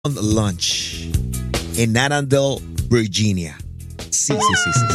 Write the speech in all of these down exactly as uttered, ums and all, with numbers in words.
Lunch en Annandale, Virginia. Sí, sí, sí, sí, sí.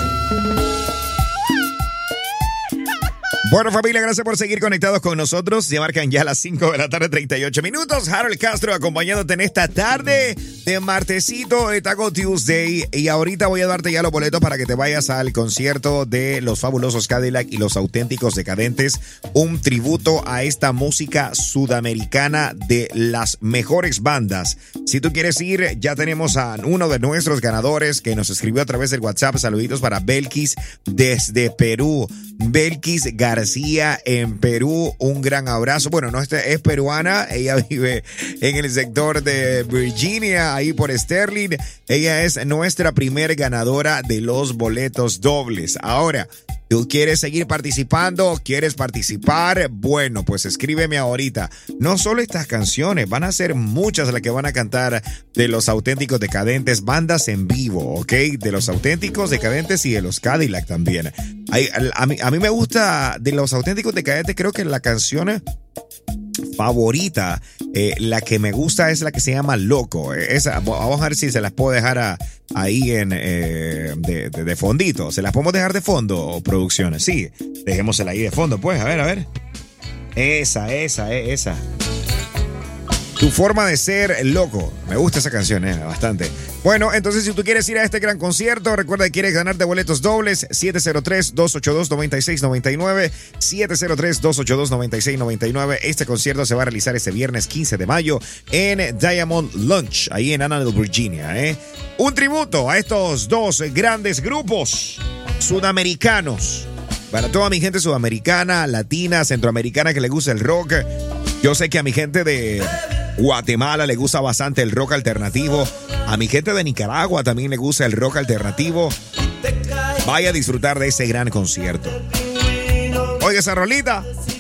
Bueno, familia, gracias por seguir conectados con nosotros. Se marcan ya las cinco de la tarde, treinta y ocho minutos. Harold Castro acompañándote en esta tarde de martesito de Taco Tuesday. Y ahorita voy a darte ya los boletos para que te vayas al concierto de los fabulosos Cadillac y los auténticos decadentes. Un tributo a esta música sudamericana de las mejores bandas. Si tú quieres ir, ya tenemos a uno de nuestros ganadores que nos escribió a través del WhatsApp. Saluditos para Belkis desde Perú. Belkis García. García en Perú, un gran abrazo. Bueno, no es peruana, ella vive en el sector de Virginia, ahí por Sterling. Ella es nuestra primer ganadora de los boletos dobles. Ahora, ¿tú quieres seguir participando? ¿Quieres participar? Bueno, pues escríbeme ahorita. No solo estas canciones, van a ser muchas las que van a cantar de los auténticos decadentes, bandas en vivo, ¿ok? De los auténticos decadentes y de los Cadillac también. Hay, a, a, mí, a mí me gusta de los auténticos decadentes, creo que la canción favorita, eh, la que me gusta es la que se llama Loco. Esa, vamos a ver si se las puedo dejar a, ahí en eh, de, de, de fondito. ¿Se las podemos dejar de fondo, producciones? Sí, dejémosela ahí de fondo, pues. A ver, a ver. Esa, esa, eh, esa. Tu forma de ser loco. Me gusta esa canción, eh, bastante. Bueno, entonces si tú quieres ir a este gran concierto, recuerda que quieres ganarte boletos dobles, siete cero tres, dos ocho dos, nueve seis nueve nueve, siete cero tres, dos ocho dos, nueve seis nueve nueve. Este concierto se va a realizar este viernes quince de mayo en Diamond Lunch, ahí en Annandale, Virginia. ¿eh? Un tributo a estos dos grandes grupos sudamericanos. Para toda mi gente sudamericana, latina, centroamericana que le gusta el rock. Yo sé que a mi gente de Guatemala le gusta bastante el rock alternativo. A mi gente de Nicaragua también le gusta el rock alternativo. Vaya a disfrutar de ese gran concierto. Oiga esa rolita.